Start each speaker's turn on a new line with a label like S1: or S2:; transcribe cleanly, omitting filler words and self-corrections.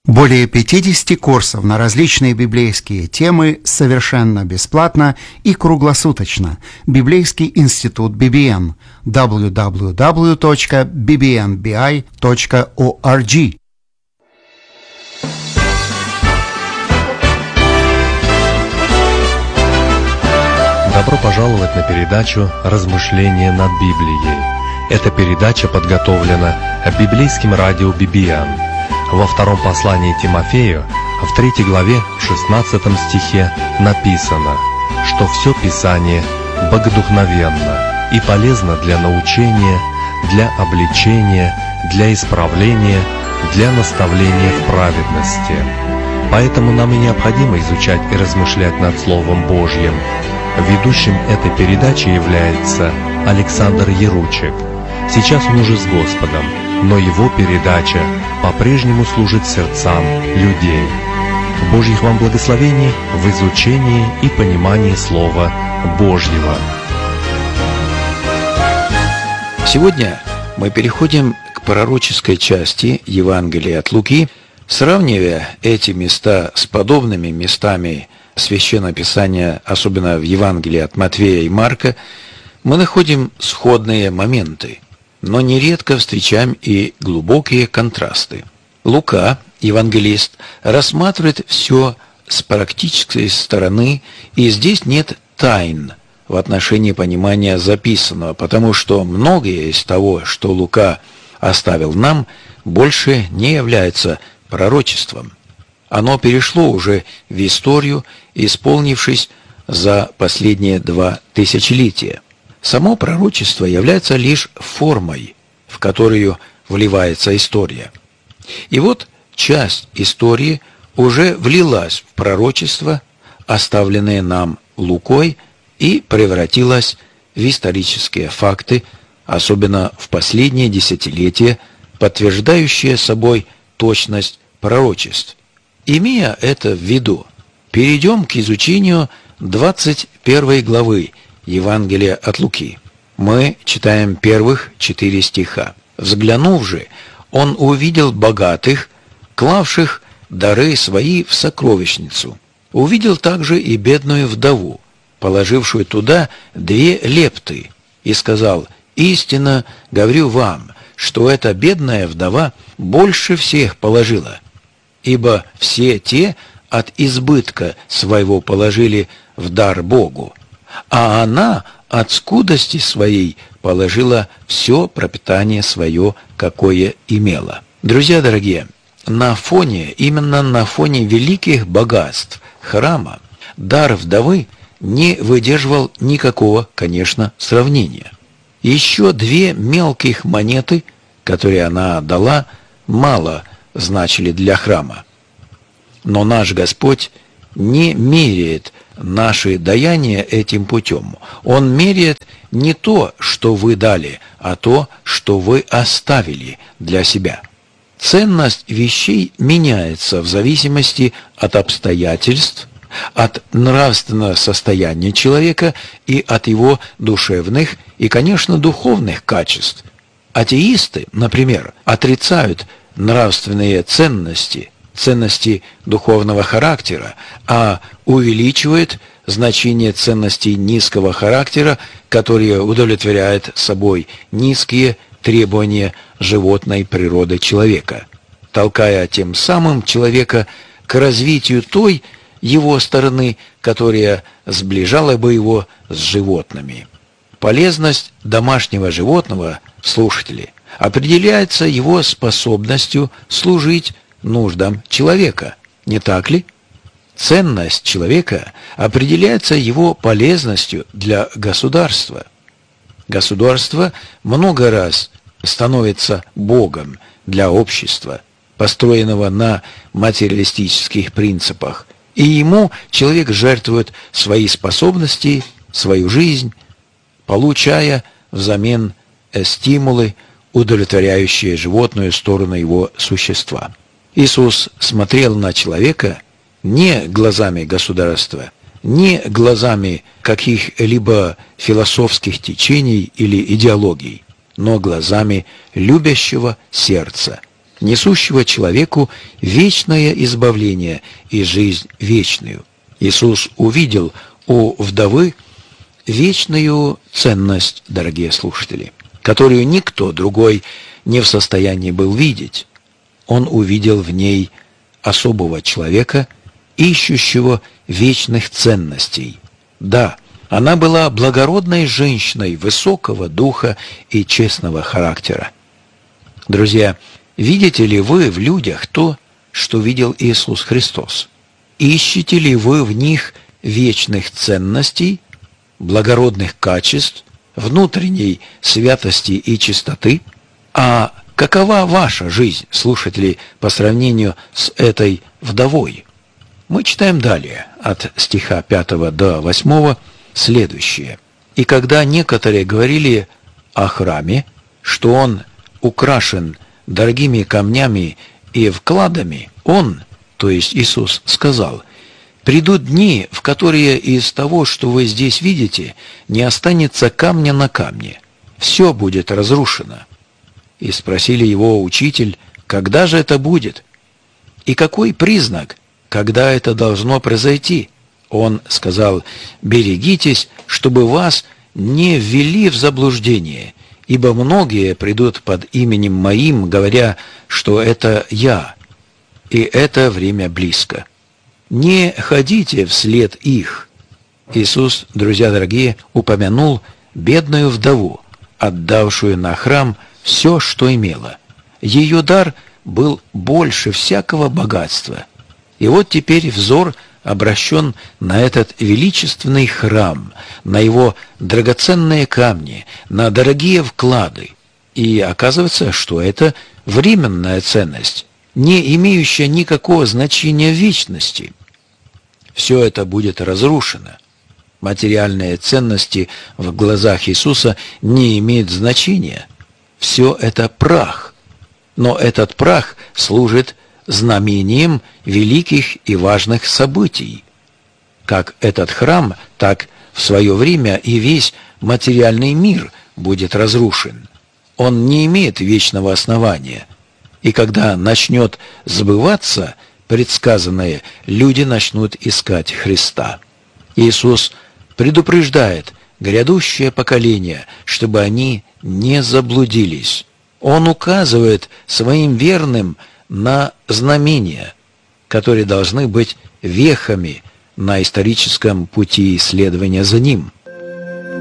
S1: Более 50 курсов на различные библейские темы совершенно бесплатно и круглосуточно. Библейский институт BBN. www.bbnbi.org.
S2: Добро пожаловать на передачу «Размышления над Библией». Эта передача подготовлена библейским радио BBN. Во втором послании Тимофею, в 3 главе, в 16 стихе написано, что все Писание богодухновенно и полезно для научения, для обличения, для исправления, для наставления в праведности. Поэтому нам и необходимо изучать и размышлять над Словом Божьим. Ведущим этой передачи является Александр Яручек. Сейчас он уже с Господом, но его передача по-прежнему служит сердцам людей. Божьих вам благословений в изучении и понимании Слова Божьего.
S3: Сегодня мы переходим к пророческой части Евангелия от Луки. Сравнивая эти места с подобными местами Священного Писания, особенно в Евангелии от Матфея и Марка, мы находим сходные моменты, но нередко встречаем и глубокие контрасты. Лука, евангелист, рассматривает все с практической стороны, и здесь нет тайн в отношении понимания записанного, потому что многое из того, что Лука оставил нам, больше не является пророчеством. Оно перешло уже в историю, исполнившись за последние 2 тысячелетия. Само пророчество является лишь формой, в которую вливается история. И вот часть истории уже влилась в пророчество, оставленное нам Лукой, и превратилась в исторические факты, особенно в последние десятилетия, подтверждающие собой точность пророчеств. Имея это в виду, перейдем к изучению 21 главы Евангелия от Луки. Мы читаем первых 4 стиха. «Взглянув же, он увидел богатых, клавших дары свои в сокровищницу. Увидел также и бедную вдову, положившую туда 2 лепты, и сказал: истинно говорю вам, что эта бедная вдова больше всех положила, ибо все те от избытка своего положили в дар Богу, а она от скудости своей положила все пропитание свое, какое имела». Друзья дорогие, именно на фоне великих богатств храма, дар вдовы не выдерживал никакого, конечно, сравнения. Еще 2 мелких монеты, которые она отдала, мало значили для храма. Но наш Господь не меряет наши даяния этим путем. Он меряет не то, что вы дали, а то, что вы оставили для себя. Ценность вещей меняется в зависимости от обстоятельств, от нравственного состояния человека и от его душевных и, конечно, духовных качеств. Атеисты, например, отрицают нравственные ценности духовного характера, а увеличивает значение ценностей низкого характера, которые удовлетворяют собой низкие требования животной природы человека, толкая тем самым человека к развитию той его стороны, которая сближала бы его с животными. Полезность домашнего животного, слушатели, определяется его способностью служить нуждам человека, не так ли? Ценность человека определяется его полезностью для государства. Государство много раз становится Богом для общества, построенного на материалистических принципах, и ему человек жертвует свои способности, свою жизнь, получая взамен стимулы, удовлетворяющие животную сторону его существа. Иисус смотрел на человека не глазами государства, не глазами каких-либо философских течений или идеологий, но глазами любящего сердца, несущего человеку вечное избавление и жизнь вечную. Иисус увидел у вдовы вечную ценность, дорогие слушатели, которую никто другой не в состоянии был видеть. Он увидел в ней особого человека, ищущего вечных ценностей. Да, она была благородной женщиной высокого духа и честного характера. Друзья, видите ли вы в людях то, что видел Иисус Христос? Ищете ли вы в них вечных ценностей, благородных качеств, внутренней святости и чистоты? А какова ваша жизнь, слушатели, по сравнению с этой вдовой? Мы читаем далее, от стиха 5 до 8, следующее. «И когда некоторые говорили о храме, что он украшен дорогими камнями и вкладами, он, то есть Иисус, сказал: придут дни, в которые из того, что вы здесь видите, не останется камня на камне, все будет разрушено. И спросили его: учитель, когда же это будет? И какой признак, когда это должно произойти? Он сказал: берегитесь, чтобы вас не ввели в заблуждение, ибо многие придут под именем Моим, говоря, что это Я, и это время близко. Не ходите вслед их». Иисус, друзья дорогие, упомянул бедную вдову, отдавшую на храм все, что имела. Ее дар был больше всякого богатства. И вот теперь взор обращен на этот величественный храм, на его драгоценные камни, на дорогие вклады. И оказывается, что это временная ценность, не имеющая никакого значения в вечности. Все это будет разрушено. Материальные ценности в глазах Иисуса не имеют значения. Все это прах. Но этот прах служит знамением великих и важных событий. Как этот храм, так в свое время и весь материальный мир будет разрушен. Он не имеет вечного основания. И когда начнет сбываться предсказанное, люди начнут искать Христа. Иисус предупреждает грядущее поколение, чтобы они не заблудились. Он указывает своим верным на знамения, которые должны быть вехами на историческом пути исследования за Ним.